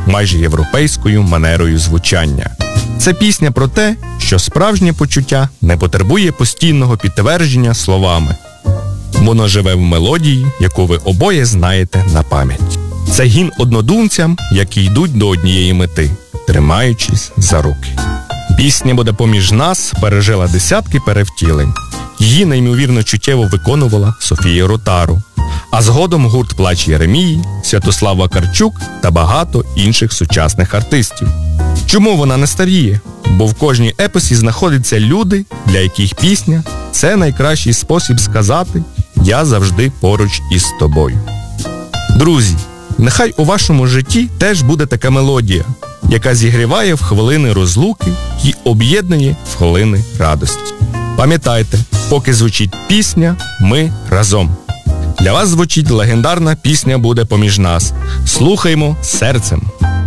майже європейською манерою звучання. Це пісня про те, що справжнє почуття не потребує постійного підтвердження словами. Воно живе в мелодії, яку ви обоє знаєте на пам'ять. Це гімн однодумцям, які йдуть до однієї мети, тримаючись за руки. Пісня «Буде поміж нас» пережила десятки перевтілень. Її неймовірно чуттєво виконувала Софія Ротару, а згодом гурт «Плач Єремії», Святослав Вакарчук та багато інших сучасних артистів. Чому вона не старіє? Бо в кожній епосі знаходяться люди, для яких пісня – це найкращий спосіб сказати «Я завжди поруч із тобою». Друзі, нехай у вашому житті теж буде така мелодія, яка зігріває в хвилини розлуки і об'єднує в хвилини радості. Пам'ятайте, поки звучить пісня, ми разом. Для вас звучить легендарна пісня «Буде поміж нас». Слухаймо серцем.